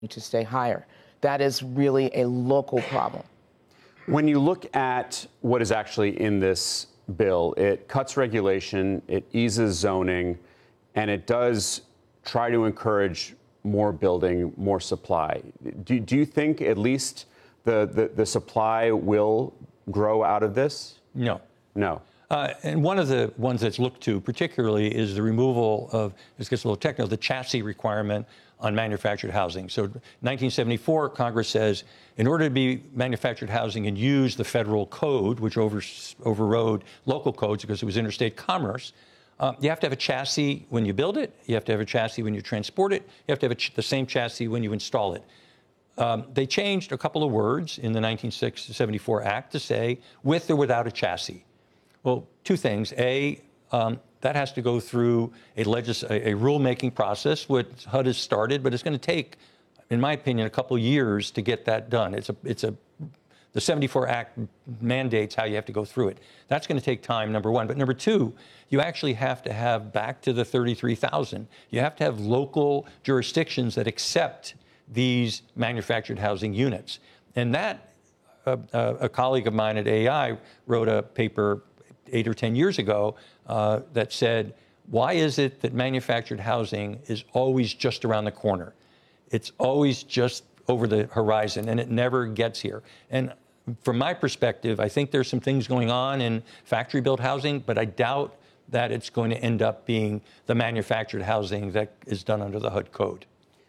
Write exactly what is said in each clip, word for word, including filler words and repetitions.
to stay higher. That is really a local problem. When you look at what is actually in this bill, it cuts regulation, it eases zoning, and it does try to encourage more building, more supply. Do, do you think at least the, the, the supply will grow out of this? No. No. Uh, and one of the ones that's looked to particularly is the removal of, this gets a little technical, the chassis requirement on manufactured housing. So nineteen seventy-four, Congress says, in order to be manufactured housing and use the federal code, which over, overrode local codes because it was interstate commerce, uh, you have to have a chassis when you build it, you have to have a chassis when you transport it, you have to have a ch- the same chassis when you install it. Um, they changed a couple of words in the nineteen seventy-four Act to say with or without a chassis. Well, two things. A, um, that has to go through a, legis- a, a rulemaking process, which H U D has started, but it's going to take, in my opinion, a couple of years to get that done. It's a, it's a, the seventy-four Act mandates how you have to go through it. That's going to take time, number one. But number two, you actually have to have, back to the thirty-three thousand, you have to have local jurisdictions that accept these manufactured housing units. And that, uh, uh, a colleague of mine at A I wrote a paper eight or ten years ago uh, that said, why is it that manufactured housing is always just around the corner? It's always just over the horizon, and it never gets here. And from my perspective, I think there's some things going on in factory-built housing, but I doubt that it's going to end up being the manufactured housing that is done under the H U D code.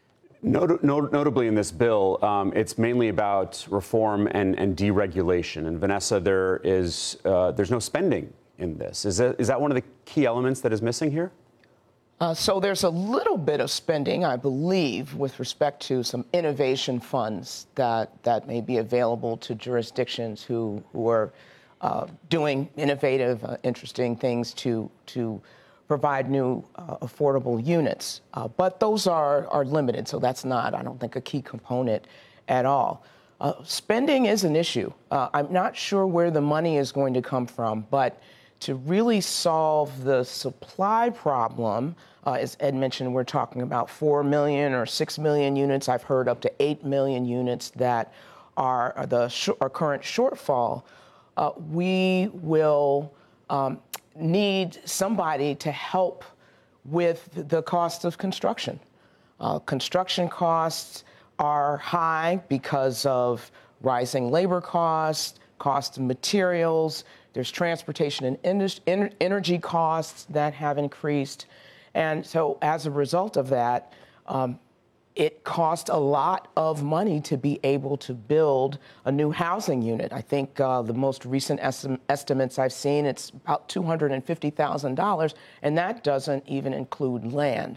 Not, not, notably in this bill, um, it's mainly about reform and, and deregulation. And Vanessa, there is uh, there's no spending in this. Is that, is that one of the key elements that is missing here? Uh, so there's a little bit of spending, I believe, with respect to some innovation funds that, that may be available to jurisdictions who, who are uh, doing innovative, uh, interesting things to to. provide new uh, affordable units. Uh, but those are, are limited, so that's not, I don't think, a key component at all. Uh, spending is an issue. Uh, I'm not sure where the money is going to come from, but to really solve the supply problem, uh, as Ed mentioned, we're talking about four million or six million units. I've heard up to eight million units that are, are the sh- our current shortfall. Uh, we will um, need somebody to help with the cost of construction. Uh, construction costs are high because of rising labor costs, cost of materials. There's transportation and indus- en- energy costs that have increased. And so as a result of that, um, it costs a lot of money to be able to build a new housing unit. I think uh, the most recent estim- estimates I've seen, it's about two hundred fifty thousand dollars, and that doesn't even include land.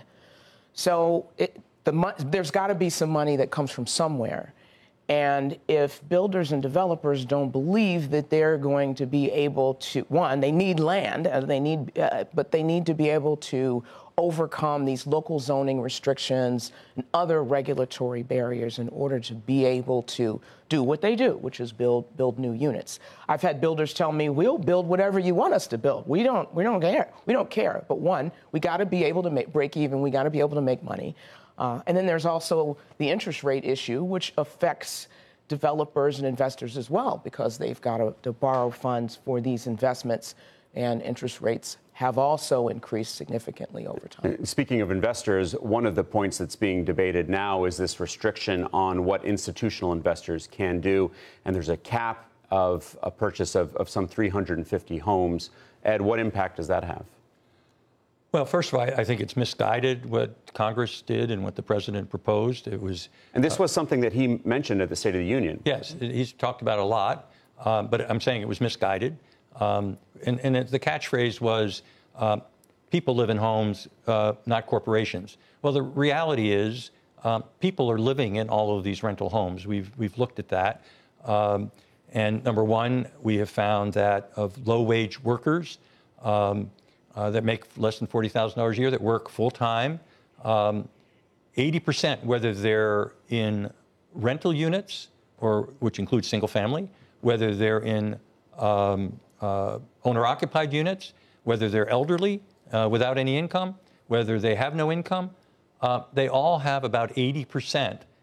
So it, the mo- there's got to be some money that comes from somewhere. And if builders and developers don't believe that they're going to be able to, one, they need land, uh, they need, uh, but they need to be able to overcome these local zoning restrictions and other regulatory barriers in order to be able to do what they do, which is build build new units. I've had builders tell me, we'll build whatever you want us to build. We don't we don't care. We don't care. But one, we got to be able to make break even. We got to be able to make money. Uh, and then there's also the interest rate issue, which affects developers and investors as well, because they've got to, to borrow funds for these investments, and interest rates have also increased significantly over time. Speaking of investors, one of the points that's being debated now is this restriction on what institutional investors can do. And there's a cap of a purchase of, of some three hundred fifty homes. Ed, what impact does that have? Well, first of all, I think it's misguided what Congress did and what the president proposed. It was, and this was something that he mentioned at the State of the Union. Yes, he's talked about it a lot, um, but I'm saying it was misguided. Um, and, and it, the catchphrase was, uh, people live in homes, uh, not corporations. Well, the reality is um, people are living in all of these rental homes. We've, we've looked at that. Um, and number one, we have found that of low-wage workers um, uh, that make less than forty thousand dollars a year, that work full-time, um, eighty percent, whether they're in rental units, or which includes single-family, whether they're in um, Uh, owner-occupied units, whether they're elderly uh, without any income, whether they have no income, uh, they all have about eighty percent